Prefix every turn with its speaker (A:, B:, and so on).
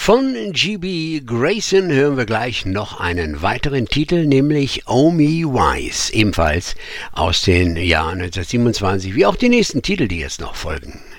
A: Von G.B. Grayson hören wir gleich noch einen weiteren Titel, nämlich Oh Me Wise, ebenfalls aus den Jahren 1927, wie auch die nächsten Titel, die jetzt noch folgen.